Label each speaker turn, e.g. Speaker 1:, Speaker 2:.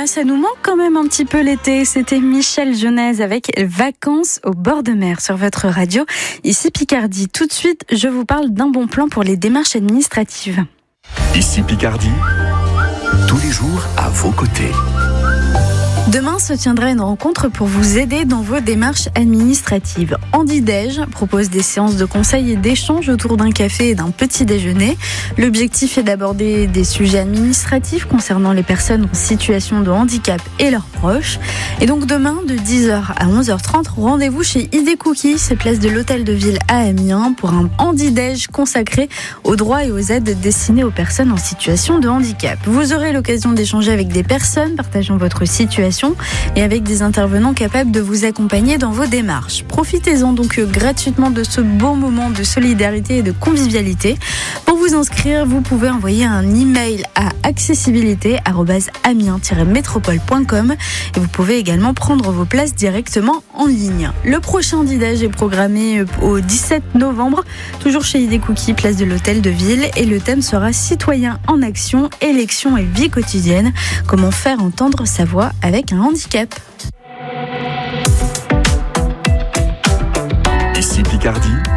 Speaker 1: là, ça nous manque quand même un petit peu l'été. C'était Michel Genèse avec Vacances au bord de mer sur votre radio. Ici Picardie. Tout de suite, je vous parle d'un bon plan pour les démarches administratives.
Speaker 2: Ici Picardie, tous les jours à vos côtés.
Speaker 1: Demain se tiendra une rencontre pour vous aider dans vos démarches administratives. Handidej propose des séances de conseil et d'échange autour d'un café et d'un petit déjeuner. L'objectif est d'aborder des sujets administratifs concernant les personnes en situation de handicap et leurs proches. Et donc demain, de 10h à 11h30, rendez-vous chez ID Cookies, place de l'Hôtel de Ville à Amiens, pour un Handidej consacré aux droits et aux aides destinées aux personnes en situation de handicap. Vous aurez l'occasion d'échanger avec des personnes partageant votre situation et avec des intervenants capables de vous accompagner dans vos démarches. Profitez-en donc gratuitement de ce beau moment de solidarité et de convivialité. Pour vous inscrire, vous pouvez envoyer un email à accessibilité@amiens-métropole.com et vous pouvez également prendre vos places directement en ligne. Le prochain Handidej est programmé au 17 novembre, toujours chez ID Cookies, place de l'Hôtel de Ville, et le thème sera Citoyens en action, élections et vie quotidienne. Comment faire entendre sa voix avec un handicap.
Speaker 2: Ici Picardie,